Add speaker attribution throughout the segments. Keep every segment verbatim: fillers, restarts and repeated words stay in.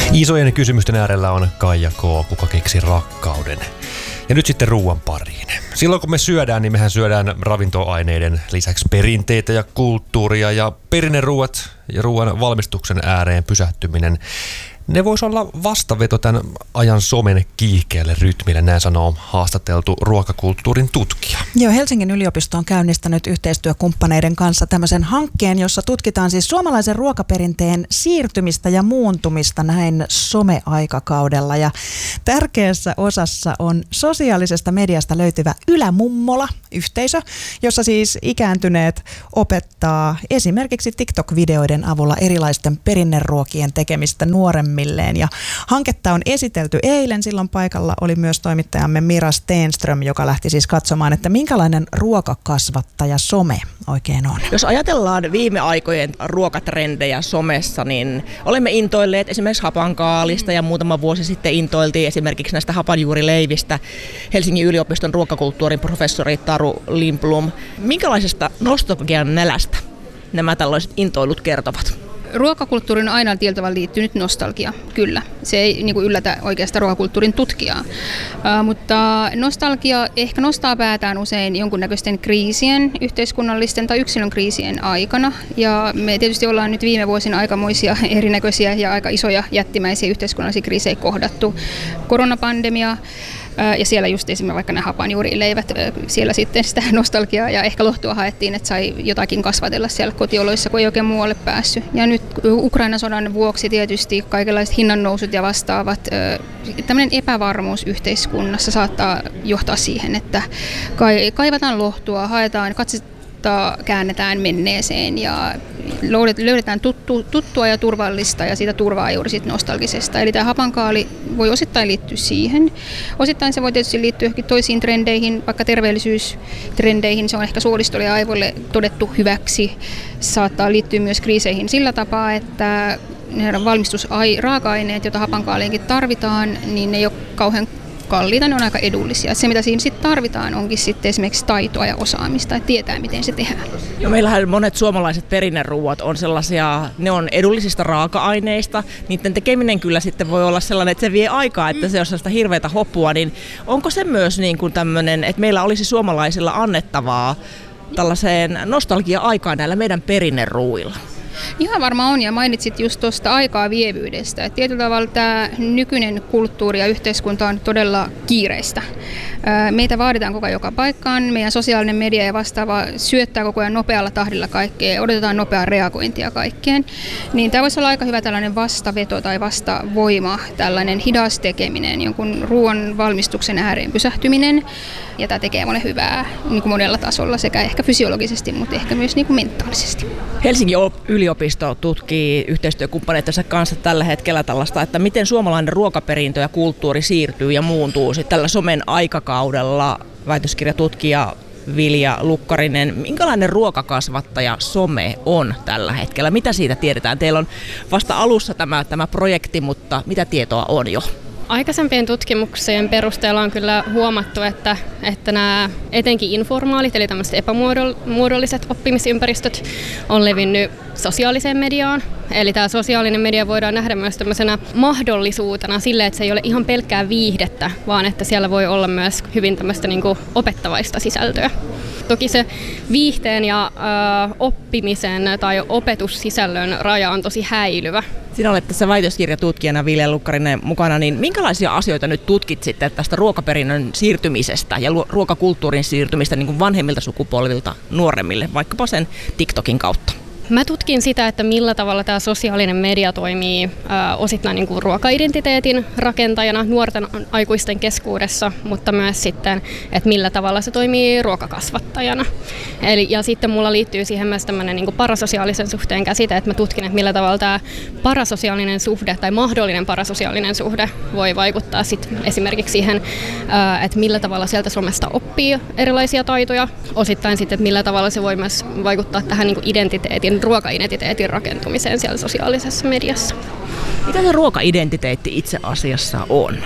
Speaker 1: Isojen kysymysten äärellä on Kaija K. Kuka keksi rakkauden? Ja nyt sitten ruoan pariin. Silloin kun me syödään, niin mehän syödään ravintoaineiden lisäksi perinteitä ja kulttuuria ja perinneruuat ja ruoan valmistuksen ääreen pysähtyminen. Ne voisi olla vastaveto tämän ajan somen kiihkeälle rytmille, näin sanoo haastateltu ruokakulttuurin tutkija.
Speaker 2: Joo, Helsingin yliopisto on käynnistänyt yhteistyökumppaneiden kanssa tämmöisen hankkeen, jossa tutkitaan siis suomalaisen ruokaperinteen siirtymistä ja muuntumista näin someaikakaudella. Ja tärkeässä osassa on sosiaalisesta mediasta löytyvä Ylämummola-yhteisö, jossa siis ikääntyneet opettaa esimerkiksi TikTok-videoiden avulla erilaisten perinneruokien tekemistä nuoremmille. Ja hanketta on esitelty eilen, silloin paikalla oli myös toimittajamme Mira Stenström, joka lähti siis katsomaan, että minkälainen ruokakasvattaja some oikein on.
Speaker 3: Jos ajatellaan viime aikojen ruokatrendejä somessa, niin olemme intoilleet esimerkiksi hapankaalista ja muutama vuosi sitten intoiltiin esimerkiksi näistä hapanjuurileivistä Helsingin yliopiston ruokakulttuurin professori Taru Lindblom. Minkälaisesta nostalgian nälästä nämä tällaiset intoilut kertovat?
Speaker 4: Ruokakulttuurin on aina tietyllä liittynyt nostalgia, kyllä. Se ei niin kuin yllätä oikeastaan ruokakulttuurin tutkijaa. Uh, mutta nostalgia ehkä nostaa päätään usein jonkunnäköisten kriisien, yhteiskunnallisten tai yksilön kriisien aikana. Ja me tietysti ollaan nyt viime vuosina aikamoisia erinäköisiä ja aika isoja jättimäisiä yhteiskunnallisia kriisejä kohdattu. Koronapandemia. Ja siellä just esimerkiksi vaikka nämä hapanjuurileivät, siellä sitten sitä nostalgiaa ja ehkä lohtua haettiin, että sai jotakin kasvatella siellä kotioloissa, kun ei oikein muualle päässyt. Ja nyt Ukrainan sodan vuoksi tietysti kaikenlaiset hinnannousut ja vastaavat, tämmöinen epävarmuus yhteiskunnassa saattaa johtaa siihen, että kaivataan lohtua, haetaan, katsotaan, käännetään menneeseen ja löydetään tuttu, tuttua ja turvallista ja siitä turvaa juuri siitä nostalgisesta. Eli tämä hapankaali voi osittain liittyä siihen. Osittain se voi tietysti liittyä johonkin toisiin trendeihin, vaikka terveellisyystrendeihin. Se on ehkä suolistolle ja aivoille todettu hyväksi. Saattaa liittyä myös kriiseihin sillä tapaa, että ne valmistusraaka-aineet, joita hapankaaliinkin tarvitaan, niin ne ei ole kauhean kalliita, ne on aika edullisia. Se, mitä siinä sitten tarvitaan, onkin sitten esimerkiksi taitoa ja osaamista, että tietää, miten se tehdään.
Speaker 3: No, meillähän monet suomalaiset perinneruuat on sellaisia, ne on edullisista raaka-aineista. Niiden tekeminen kyllä sitten voi olla sellainen, että se vie aikaa, että se on sellaista hirveätä hoppua. Niin onko se myös niin kuin tämmöinen, että meillä olisi suomalaisilla annettavaa tällaiseen nostalgia-aikaan näillä meidän perinneruuilla?
Speaker 4: Ihan varmaan on, ja mainitsit just tuosta aikaa vievyydestä. Et tietyllä tavalla tämä nykyinen kulttuuri ja yhteiskunta on todella kiireistä. Meitä vaaditaan koko ajan joka paikkaan, meidän sosiaalinen media ja vastaava syöttää koko ajan nopealla tahdilla kaikkea, odotetaan nopeaa reagointia kaikkeen. Niin tämä voisi olla aika hyvä tällainen vastaveto tai vastavoima, tällainen hidas tekeminen, jonkun ruoan valmistuksen ääreen pysähtyminen. Ja tämä tekee monen hyvää niin kuin monella tasolla, sekä ehkä fysiologisesti, mutta ehkä myös niin kuin mentaalisesti.
Speaker 3: Helsingin yliopisto tutkii yhteistyökumppaneittensa kanssa tällä hetkellä tällaista, että miten suomalainen ruokaperintö ja kulttuuri siirtyy ja muuntuu sitten tällä somen aikakaudella. Väitöskirjatutkija Vilja Lukkarinen, minkälainen ruokakasvattaja some on tällä hetkellä? Mitä siitä tiedetään? Teillä on vasta alussa tämä, tämä projekti, mutta mitä tietoa on jo?
Speaker 5: Aikaisempien tutkimuksien perusteella on kyllä huomattu, että, että nämä etenkin informaalit, eli tämmöiset epämuodolliset oppimisympäristöt on levinnyt sosiaaliseen mediaan. Eli tämä sosiaalinen media voidaan nähdä myös tämmöisenä mahdollisuutena sille, että se ei ole ihan pelkkää viihdettä, vaan että siellä voi olla myös hyvin tämmöistä niin kuin opettavaista sisältöä. Toki se viihteen ja ö, oppimisen tai opetussisällön raja on tosi häilyvä.
Speaker 3: Sinä olet tässä väitöskirjatutkijana Vilja Lukkarinen mukana, niin minkälaisia asioita nyt tutkit sitten tästä ruokaperinnön siirtymisestä ja ruokakulttuurin siirtymistä niin kuin vanhemmilta sukupolvilta nuoremmille, vaikkapa sen TikTokin kautta?
Speaker 5: Mä tutkin sitä, että millä tavalla tämä sosiaalinen media toimii ää, osittain niin kuin ruokaidentiteetin rakentajana nuorten aikuisten keskuudessa, mutta myös sitten, että millä tavalla se toimii ruokakasvattajana. Eli, ja sitten mulla liittyy siihen myös tämmöinen niin kuin parasosiaalisen suhteen käsite, että mä tutkin, että millä tavalla tämä parasosiaalinen suhde tai mahdollinen parasosiaalinen suhde voi vaikuttaa sit esimerkiksi siihen, ää, että millä tavalla sieltä somesta oppii erilaisia taitoja. Osittain sitten, että millä tavalla se voi myös vaikuttaa tähän niin kuin identiteetin ruokaidentiteetin rakentumiseen siellä sosiaalisessa mediassa.
Speaker 3: Mitä se ruokaidentiteetti itse asiassa on?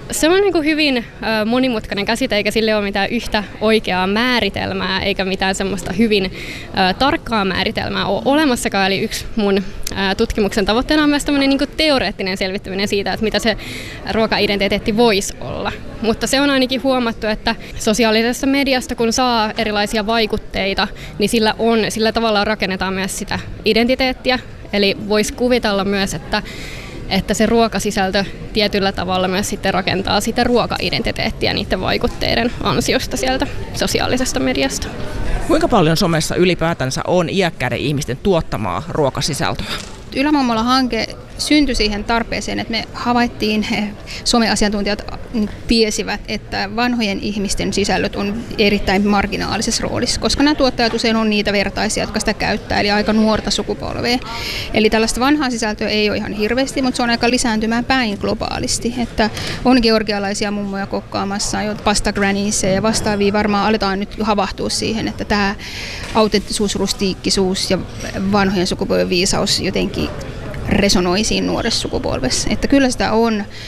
Speaker 5: Se on niin kuin hyvin ö, monimutkainen käsite, eikä sille ole mitään yhtä oikeaa määritelmää, eikä mitään semmoista hyvin ö, tarkkaa määritelmää ole olemassakaan. Eli yksi mun ö, tutkimuksen tavoitteena on myös tämmöinen niin kuin teoreettinen selvittäminen siitä, että mitä se ruokaidentiteetti voisi olla. Mutta se on ainakin huomattu, että sosiaalisessa mediasta, kun saa erilaisia vaikutteita, niin sillä, on, sillä tavalla rakennetaan myös sitä identiteettiä. Eli voisi kuvitella myös, että että se ruokasisältö tietyllä tavalla myös sitten rakentaa sitä ruokaidentiteettiä niiden vaikutteiden ansiosta sieltä sosiaalisesta mediasta.
Speaker 3: Kuinka paljon somessa ylipäätänsä on iäkkäiden ihmisten tuottamaa ruokasisältöä?
Speaker 4: Ylämammola-hanke syntyi siihen tarpeeseen, että me havaittiin, someasiantuntijat tiesivät, että vanhojen ihmisten sisällöt on erittäin marginaalisessa roolissa, koska nämä tuottajat usein on niitä vertaisia, jotka sitä käyttää, eli aika nuorta sukupolvea. Eli tällaista vanhaa sisältöä ei ole ihan hirveästi, mutta se on aika lisääntymään päin globaalisti, että on georgialaisia mummoja kokkaamassa, jo pasta grannies ja vastaavia varmaan aletaan nyt havahtua siihen, että tämä autenttisuus, rustiikkisuus ja vanhojen sukupolven viisaus jotenkin resonoi siinä nuoressa sukupolvessa. Että kyllä sitä on.